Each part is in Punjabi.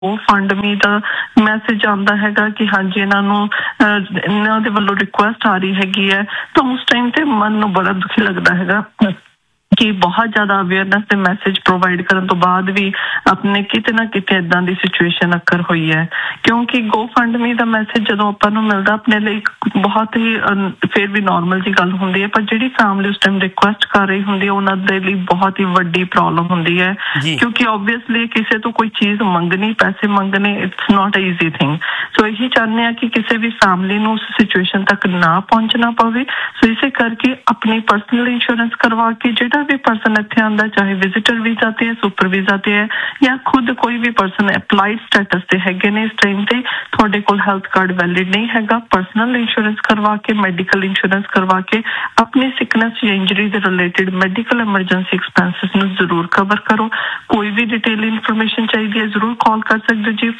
ਉਹ ਫੰਡ ਮੀ ਦਾ ਮੈਸੇਜ ਆਉਂਦਾ ਹੈਗਾ ਕਿ ਹਾਂਜੀ ਇਹਨਾਂ ਦੇ ਵੱਲੋਂ ਰਿਕੁਐਸਟ ਆ ਰਹੀ ਹੈਗੀ ਹੈ, ਤਾਂ ਉਸ ਟਾਈਮ ਤੇ ਮਨ ਨੂੰ ਬੜਾ ਦੁਖੀ ਲੱਗਦਾ ਹੈਗਾ ਕਿ ਬਹੁਤ ਜ਼ਿਆਦਾ ਅਵੇਅਰਨੈਸ ਦੇ ਮੈਸੇਜ ਪ੍ਰੋਵਾਈਡ ਕਰਨ ਤੋਂ ਬਾਅਦ ਵੀ ਆਪਣੇ ਕਿਤੇ ਨਾ ਕਿਤੇ ਇਦਾਂ ਦੀ ਸਿਚੁਏਸ਼ਨ ਅਕਰ ਹੋਈ ਹੈ। ਕਿਉਂਕਿ ਗੋ ਫੰਡ ਮੀ ਦਾ ਮੈਸੇਜ ਜਦੋਂ ਆਪਾਂ ਨੂੰ ਮਿਲਦਾ ਆਪਣੇ ਲਈ ਇੱਕ ਬਹੁਤ ਹੀ ਫਿਰ ਵੀ ਨੋਰਮਲ ਜੀ ਗੱਲ ਹੁੰਦੀ ਹੈ, ਪਰ ਜਿਹੜੀ ਫੈਮਿਲੀ ਉਸ ਟਾਈਮ ਰਿਕੁਐਸਟ ਕਰ ਰਹੀ ਹੁੰਦੀ ਹੈ ਉਹਨਾਂ ਦੇ ਲਈ ਬਹੁਤ ਹੀ ਵੱਡੀ ਪ੍ਰੋਬਲਮ ਹੁੰਦੀ ਹੈ, ਕਿਉਂਕਿ ਓਬਵੀਅਸਲੀ ਕਿਸੇ ਤੋਂ ਕੋਈ ਚੀਜ਼ ਮੰਗਣੀ, ਪੈਸੇ ਮੰਗਣੇ it's not a easy thing. ਸੋ ਇਹੀ ਚਾਹੁੰਦੇ ਹਾਂ ਕਿ ਕਿਸੇ ਵੀ ਫੈਮਿਲੀ ਨੂੰ ਉਸ ਸਿਚੁਏਸ਼ਨ ਤੱਕ ਨਾ ਪਹੁੰਚਣਾ ਪਵੇ। ਸੋ ਇਸੇ ਕਰਕੇ ਆਪਣੀ ਪਰਸਨਲ ਇੰਸ਼ੋਰੈਂਸ ਕਰਵਾ ਕੇ ਜਿਹੜਾ भी पर्सन इत्थे आंदा, चाहे विजिटर वीजा ते है, सुपर वीजा ते है, या खुद कोई भी पर्सन अप्लाइड स्टेटस ते हैगे ने, इस टाइम ते तुहाडे कोल हेल्थ कार्ड वैलिड नहीं हैगा, पर्सनल इंश्योरेंस करवा के, मेडिकल इंश्योरेंस करवा के अपनी सिकनेस या इंजरी दे रिलेटेड मेडिकल एमरजेंसी एक्सपेंसिस नूं जरूर कवर करो। कोई भी डिटेल इन्फॉर्मेशन चाहिए जरूर कॉल कर सकते जी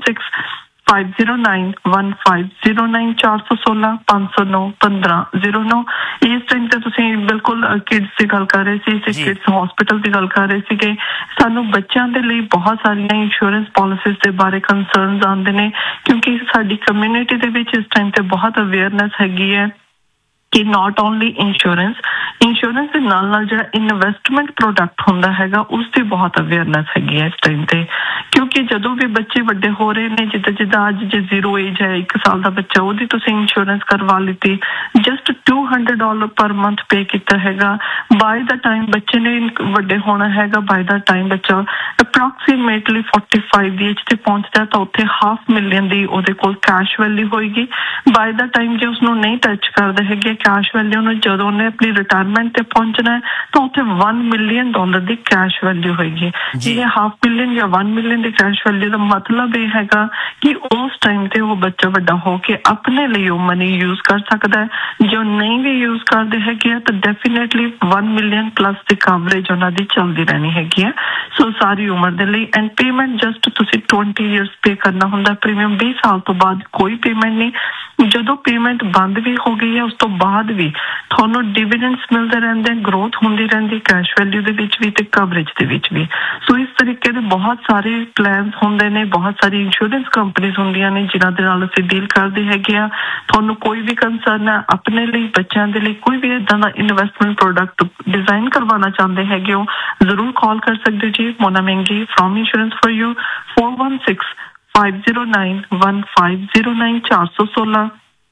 4165091509 416 509 1509। इस टाइम ते तुसीं बिल्कुल किड्स की गल कर रहे सी, किड्स हॉस्पिटल की गल कर रहे सी कि सानू बच्चों के लिए बहुत सारिया इंश्योरेंस पॉलिसीज के बारे कंसर्नस आते हैं, क्योंकि साडी कम्यूनिटी दे विच इस टाइम ते बहुत अवेयरनेस हैगी है कि नॉट ओनली इंश्योरेंस के नाल जो इन्वेस्टमेंट प्रोडक्ट होंदा हैगा उसकी बहुत अवेयरनेस हैगी है इस टाइम ते। क्योंकि जदों भी बच्चे वड्डे हो रहे ने, जिद्दां जिद्दां अज जे 0 एज है 1 साल का बच्चा, ओदी तुसीं इंश्योरेंस करवा लीती, जस्ट $200 पर मंथ पे किया हैगा, बाय द टाइम बच्चे ने वड्डे होना हैगा, बाय द टाइम बच्चा अप्रॉक्सीमेटली 45 ਦੀ ਏਜ ਤੇ ਪਹੁੰਚਦਾ ਤਾਂ ਉੱਥੇ $500,000 ਦੀ ਉਹਦੇ ਕੋਲ ਕੈਸ਼ ਵੈਲਿਊ ਹੋਏਗੀ। ਬਾय द टाइम ਜੇ ਉਸਨੂੰ ਨਹੀਂ ਟੱਚ ਕਰਦੇ ਹੈਗੇ कैश वैल्यू ਨੂੰ, ਜਦੋਂ ਉਹਨੇ ਆਪਣੀ ਰਿਟਾਇਰਮੈਂਟ ਤੇ ਪਹੁੰਚਣਾ ਹੈ ਤਾਂ ਉੱਥੇ $1 ਮਿਲੀਅਨ ਦੀ ਕੈਸ਼ ਵੈਲਿਊ ਹੋਏਗੀ। ਇਹ $500,000 ਜਾਂ $1 ਮਿਲੀਅਨ ਦੀ ਕੈਸ਼ ਵੈਲਿਊ ਦਾ ਮਤਲਬ ਇਹ ਹੈਗਾ ਕਿ ਉਸ ਟਾਈਮ ਤੇ ਉਹ ਬੱਚਾ ਵੱਡਾ ਹੋ ਕੇ ਆਪਣੇ ਲਈ ਉਹ ਮਨੀ ਯੂਜ਼ ਕਰ ਸਕਦਾ ਹੈ। ਜੋ ਨਹੀਂ ਵੀ ਯੂਜ਼ ਕਰਦੇ ਹੈਗੇ ਤਾਂ ਡੈਫੀਨੇਟਲੀ $1 ਮਿਲੀਅਨ ਪਲੱਸ ਦੀ ਕਵਰੇਜ ਉਹਨਾਂ ਦੀ ਚੱਲਦੀ ਰਹਿਣੀ ਹੈਗੀ ਹੈ। ਸੋ ਸਾਰੀ ਉਮਰ ਦੇ ਲਈ, ਐਂਡ ਪੇਮੈਂਟ ਜਸਟ ਤੁਸੀਂ 20 ਈਅਰਸ ਪੇ ਕਰਨਾ ਹੁੰਦਾ ਪ੍ਰੀਮੀਅਮ, 20 ਸਾਲ ਤੋਂ ਬਾਅਦ ਕੋਈ ਪੇਮੈਂਟ ਨਹੀਂ। ਜਦੋਂ ਪੇਮੈਂਟ ਬੰਦ ਵੀ ਹੋ ਗਈ ਹੈ ਉਸ ਤੋਂ ਬਾਅਦ ਵੀ ਤੁਹਾਨੂੰ ਡਿਵੀਡੈਂਡਸ ਮਿਲਦੇ ਰਹਿੰਦੇ, ਗਰੋਥ ਹੁੰਦੀ ਰਹਿੰਦੀ ਕੈਸ਼ ਵੈਲਿਊ ਦੇ ਵਿੱਚ ਵੀ ਤੇ ਕਵਰੇਜ ਦੇ ਵਿੱਚ ਵੀ। ਸੋ ਇਸ ਤਰੀਕੇ ਦੇ ਬਹੁਤ ਸਾਰੇ ਪਲਾਨਸ ਹੁੰਦੇ ਨੇ, ਬਹੁਤ ਸਾਰੀ ਇੰਸ਼ੋਰੈਂਸ ਕੰਪਨੀਆਂ ਹੁੰਦੀਆਂ ਨੇ ਜਿਨ੍ਹਾਂ ਦੇ ਨਾਲ ਅਸੀਂ ਡੀਲ ਕਰਦੇ ਹੈਗੇ ਆ। ਤੁਹਾਨੂੰ ਕੋਈ ਵੀ ਕੰਸਰਨ ਹੈ ਆਪਣੇ ਲਈ, ਬੱਚਿਆਂ ਦੇ ਲਈ, ਕੋਈ ਵੀ ਇਦਾਂ ਦਾ ਇਨਵੈਸਟਮੈਂਟ ਪ੍ਰੋਡਕਟ ਡਿਜ਼ਾਈਨ ਕਰਵਾਉਣਾ ਚਾਹੁੰਦੇ ਹੈਗੇ ਹੋ, ਜ਼ਰੂਰ ਕਾਲ ਕਰ ਸਕਦੇ ਜੀ। ਮੋਨਾ ਮਹਿੰਗੀ ਫਰੋਮ ਇੰਸ਼ੋਰੈਂਸ ਫॉर यू 4165091509 416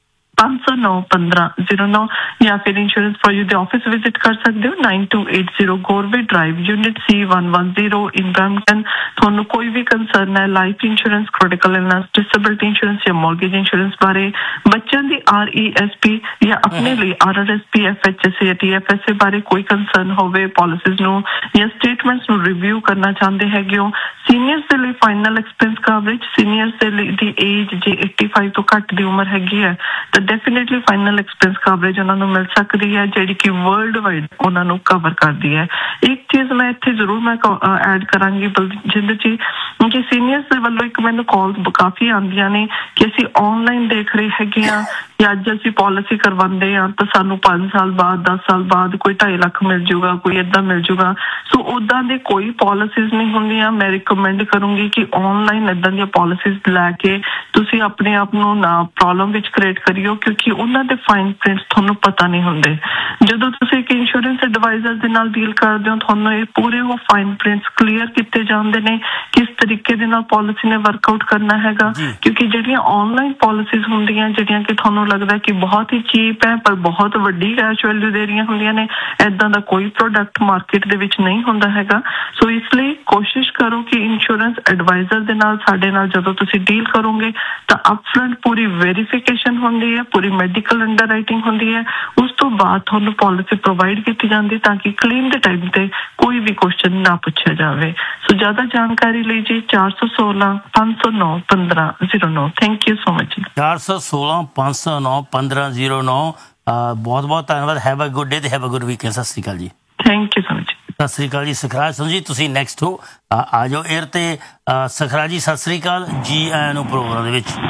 509 1509, या फिर insurance for you they office visit कर सकते हो 9280 Gorve drive unit C110 in Brampton. ਤੁਹਾਨੂੰ ਕੋਈ ਵੀ ਕੰਸਰਨ ਹੈ life insurance, critical illness, disability insurance ਜਾਂ ਮੌਰਗੇਜ ਇੰਸ਼ੋਰੈਂਸ ਬਾਰੇ, ਬੱਚਿਆਂ ਦੀ RESP ਜਾਂ ਆਪਣੇ ਲਈ RRSP, FHSA, TFSA ਬਾਰੇ ਕੋਈ ਕੰਸਰਨ ਹੋਵੇ, ਪਾਲਿਸੀਜ਼ ਨੂੰ ਜਾਂ ਸਟੇਟਮੈਂਟਸ ਨੂੰ ਰਿਵਿਊ ਕਰਨਾ ਚਾਹੁੰਦੇ ਹੈਗੇ ਹੋ, ਸੀਨੀਅਰਸ ਦੇ ਲਈ ਫਾਈਨਲ ਐਕਸਪੈਂਸ ਕਵਰੇਜ, ਸੀਨੀਅਰਸ ਦੇ ਲਈ ਦੀ ਏਜ ਜੇ 85 ਤੋਂ ਘੱਟ ਦੀ ਉਮਰ ਹੈਗੀ ਹੈ ਤਾਂ ਡੈਫੀਨੇਟਲੀ ਫਾਈਨਲ ਐਕਸਪੈਂਸ ਕਵਰੇਜ ਉਹਨਾਂ ਨੂੰ ਮਿਲ ਸਕਦੀ ਹੈ, ਜਿਹੜੀ ਕਿ ਵਰਲਡ ਵਾਈਡ ਉਹਨਾਂ ਨੂੰ ਕਵਰ ਕਰਦੀ ਹੈ। ਇੱਕ ਚੀਜ਼ ਮੈਂ ਇੱਥੇ ਜ਼ਰੂਰ ਐਡ ਕਰਾਂਗੀ ਬਲਜਿੰਦਰ ਜੀ, ਕਿ ਸੀਨੀਅਰਸ ਦੇ ਵੱਲੋਂ ਇੱਕ ਮੈਨੂੰ ਕਾਲ ਕਾਫੀ ਆਉਂਦੀਆਂ ਨੇ ਕਿ ਅਸੀਂ ਆਨਲਾਈਨ ਦੇਖ ਰਹੇ ਹੈਗੇ ਆ ਕਿ ਅੱਜ ਅਸੀਂ ਪਾਲਿਸੀ ਕਰਵਾਉਂਦੇ ਆ ਤਾਂ ਸਾਨੂੰ 5 ਸਾਲ ਬਾਅਦ, 10 ਸਾਲ ਬਾਅਦ ਕੋਈ 2.5 ਲੱਖ ਮਿਲ ਜੂਗਾ, ਕੋਈ ਏਦਾਂ ਮਿਲ ਜੂਗਾ। ਸੋ ਉੱਦਾਂ ਦੀ ਕੋਈ ਪਾਲਿਸੀਜ਼ ਨਹੀਂ ਹੁੰਦੀਆਂ। ਮੈਂ ਰਿਕਮੈਂਡ ਕਰੂੰਗੀ ਕਿ ਆਨਲਾਈਨ ਏਦਾਂ ਦੀਆਂ ਪਾਲਿਸੀਜ਼ ਲੈ ਕੇ ਤੁਸੀਂ ਆਪਣੇ ਆਪ ਨੂੰ ਨਾ ਪ੍ਰੋਬਲਮ ਵਿੱਚ ਕ੍ਰੀਏਟ ਕਰਿਓ, ਕਿਉਂਕਿ ਉਹਨਾਂ ਦੇ ਫਾਈਨ ਪ੍ਰਿੰਟਸ ਤੁਹਾਨੂੰ ਪਤਾ ਨਹੀਂ ਹੁੰਦੇ। ਜਦੋਂ ਤੁਸੀਂ ਇੱਕ ਇੰਸ਼ੋਰੈਂਸ ਐਡਵਾਈਜ਼ਰ ਦੇ ਨਾਲ ਡੀਲ ਕਰਦੇ ਹੋ ਤੁਹਾਨੂੰ ਇਹ ਪੂਰੇ ਉਹ ਫਾਈਨ ਪ੍ਰਿੰਟਸ ਕਲੀਅਰ ਕੀਤੇ ਜਾਂਦੇ ਨੇ, ਕਿਸ ਤਰੀਕੇ ਦੇ ਨਾਲ ਪਾਲਿਸੀ ਨੇ ਵਰਕਆਊਟ ਕਰਨਾ ਹੈਗਾ। ਕਿਉਂਕਿ ਜਿਹੜੀਆਂ ਆਨਲਾਈਨ ਪਾਲਿਸੀਜ਼ ਹੁੰਦੀਆਂ, ਜਿਹੜੀਆਂ ਕਿ ਤੁਹਾਨੂੰ ਲੱਗਦਾ ਕਿ ਬਹੁਤ ਹੀ ਚੀਪ ਹੈ ਪਰ ਬਹੁਤ ਵੱਡੀ ਕੈਸ਼ ਵੈਲਿਊ ਦੇ ਰਹੀਆਂ ਹੁੰਦੀਆਂ ਨੇ, ਏਦਾਂ ਦਾ ਕੋਈ ਪ੍ਰੋਡਕਟ ਮਾਰਕੀਟ ਦੇ ਵਿੱਚ ਨਹੀਂ ਹੁੰਦਾ ਹੈਗਾ। ਸੋ ਇਸ ਲਈ ਕੋਸ਼ਿਸ਼ ਕਰੋ ਕਿ ਇੰਸ਼ੋਰੈਂਸ ਐਡਵਾਈਜ਼ਰ ਦੇ ਨਾਲ, ਸਾਡੇ ਨਾਲ ਜਦੋਂ ਤੁਸੀਂ ਡੀਲ ਕਰੋਗੇ ਤਾਂ ਅਪਫਰੰਟ ਪੂਰੀ ਵੈਰੀਫਿਕੇਸ਼ਨ ਹੁੰਦੀ ਹੈ, ਪੂਰੀ ਮੈਡੀਕਲ ਅੰਡਰਰਾਈਟਿੰਗ ਹੁੰਦੀ ਹੈ, ਉਸ ਤੋਂ ਬਾਅਦ ਤੁਹਾਨੂੰ ਪਾਲਿਸੀ ਪ੍ਰੋਵਾਈਡ ਕੀਤੀ ਜਾਂਦੀ ਤਾਂ ਕਿ ਕਲੇਮ ਦੇ ਟਾਈਮ ਤੇ ਕੋਈ ਵੀ ਕੁਐਸਚਨ ਨਾ ਪੁੱਛਿਆ ਜਾਵੇ। ਸੋ ਜ਼ਿਆਦਾ ਜਾਣਕਾਰੀ ਲਈ ਜੀ 416 509 1509। Thank you so much. 416 509 1509। ਬਹੁਤ ਬਹੁਤ ਧੰਨਵਾਦ। ਹੈਵ ਅ ਗੁੱਡ ਡੇ ਤੇ ਹੈਵ ਅ ਗੁੱਡ ਵੀਕਐਂਡ। ਸਤਿ ਸ਼੍ਰੀ ਅਕਾਲ ਜੀ। Thank you so much. ਸਤਿ ਸ਼੍ਰੀ ਅਕਾਲ ਜੀ। ਸਖਰਾਜ ਸਿੰਘ ਜੀ ਤੁਸੀਂ ਨੈਕਸਟ ਹੋ, ਆ ਜਾਓ ਏਅਰ ਤੇ। ਸਖਰਾਜ ਜੀ ਸਤਿ ਸ਼੍ਰੀ ਅਕਾਲ, ਜੀ ਆਇਆਂ ਨੂੰ ਪ੍ਰੋਗਰਾਮ ਦੇ ਵਿੱਚ।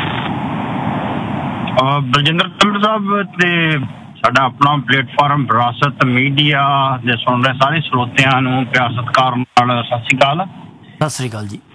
ਬਲਜਿੰਦਰ ਸਾਹਿਬ ਤੇ ਸਾਡਾ ਆਪਣਾ ਪਲੇਟਫਾਰਮ ਵਿਰਾਸਤ ਮੀਡੀਆ ਦੇ ਸੁਣ ਰਹੇ ਸਾਰੇ ਸਰੋਤਿਆਂ ਨੂੰ ਪਿਆਰ ਸਤਿਕਾਰ ਨਾਲ ਸਤਿ ਸ਼੍ਰੀ ਅਕਾਲ। ਸਤਿ ਸ਼੍ਰੀ ਅਕਾਲ ਜੀ।